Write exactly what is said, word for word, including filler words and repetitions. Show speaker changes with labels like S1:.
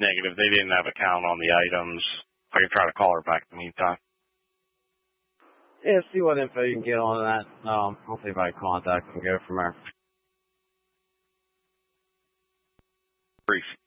S1: Negative. They didn't have a count on the items. I can try to call her back in the meantime.
S2: Yeah, see what info you can get on that. Um, I'll see if I can contact and go from there.
S1: Brief.